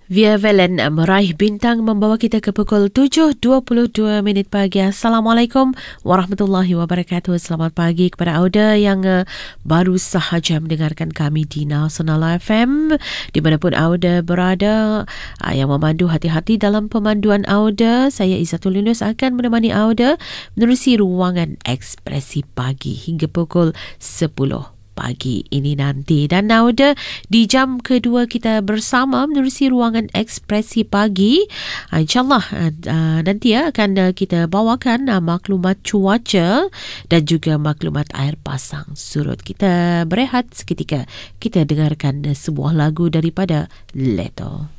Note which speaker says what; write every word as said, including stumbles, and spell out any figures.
Speaker 1: Via Valen meraih bintang membawa kita ke pukul tujuh dua puluh dua minit pagi. Assalamualaikum warahmatullahi wabarakatuh. Selamat pagi kepada Auda yang uh, baru sahaja mendengarkan kami di Nasional F M. Dimanapun Auda berada, uh, yang memandu hati-hati dalam pemanduan Auda. Saya Izzatul Yunus akan menemani Auda menerusi ruangan ekspresi pagi hingga pukul sepuluh pagi ini nanti. Dan Auda, di jam kedua kita bersama menerusi ruangan ekspresi pagi. InsyaAllah uh, nanti ya, akan uh, kita bawakan uh, maklumat cuaca dan juga maklumat air pasang surut. Kita berehat seketika. Kita dengarkan uh, sebuah lagu daripada Leto.